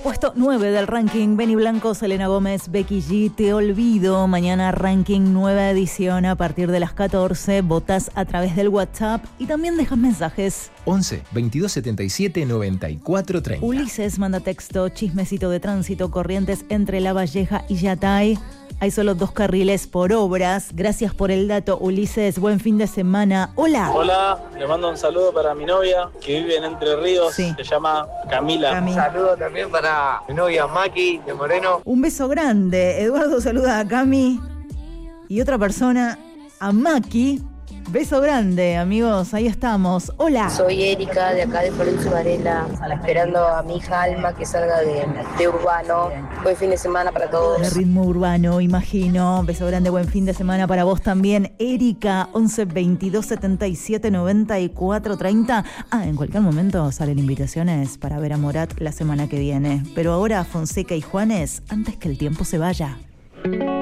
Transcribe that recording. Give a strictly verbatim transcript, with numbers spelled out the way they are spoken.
Puesto nueve del ranking, Benny Blanco, Selena Gómez, Becky G, Te Olvido. Mañana ranking, nueva edición a partir de las catorce. Votás a través del WhatsApp y también dejas mensajes. once, veintidós setenta y siete, noventa y cuatro treinta. Ulises manda texto, chismecito de tránsito, Corrientes entre La Valleja y Yatay. Hay solo dos carriles por obras. Gracias por el dato, Ulises. Buen fin de semana. Hola. Hola, le mando un saludo para mi novia que vive en Entre Ríos. Sí. Se llama Camila. Cami. Un saludo también para mi novia Maki de Moreno. Un beso grande. Eduardo saluda a Cami. Y otra persona, a Maki. Beso grande, amigos. Ahí estamos. Hola. Soy Erika, de acá de Florencio Varela, esperando a mi hija Alma que salga de, de Urbano. Buen fin de semana para todos. De ritmo urbano, imagino. Beso grande, buen fin de semana para vos también. Erika, once, veintidós, setenta y siete, noventa y cuatro, treinta. Ah, en cualquier momento salen invitaciones para ver a Morat la semana que viene. Pero ahora Fonseca y Juanes, antes que el tiempo se vaya.